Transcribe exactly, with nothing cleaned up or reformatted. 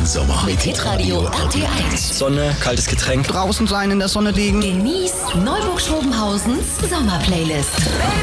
jeden Sommer. Mit Hitradio R T eins. Sonne, kaltes Getränk. Draußen sein, in der Sonne liegen. Genießt Neuburg-Schrobenhausens Sommerplaylist.